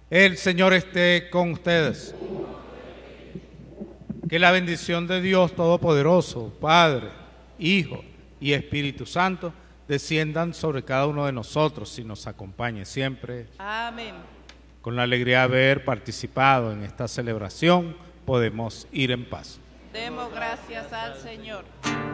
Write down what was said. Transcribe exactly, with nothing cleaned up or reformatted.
El Señor esté con ustedes. Que la bendición de Dios Todopoderoso, Padre, Hijo y Espíritu Santo, desciendan sobre cada uno de nosotros y nos acompañe siempre. Amén. Con la alegría de haber participado en esta celebración, podemos ir en paz. Demos gracias al Señor.